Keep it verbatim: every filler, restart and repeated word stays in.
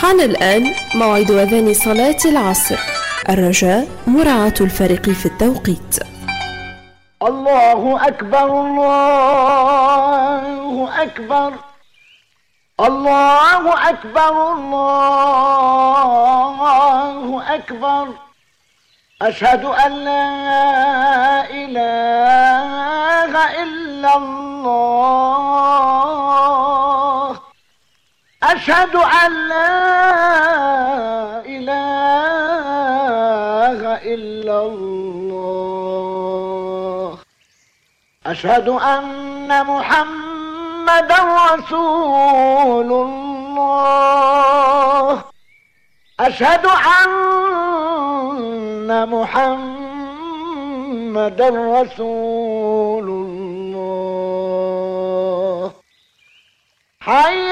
حان الآن موعد أذان صلاة العصر. الرجاء مراعاة الفرق في التوقيت. الله أكبر الله أكبر الله أكبر الله أكبر أشهد أن لا إله إلا الله أشهد أن لا إله إلا الله أشهد أن محمدا رسول الله أشهد أن محمدا رسول الله. حي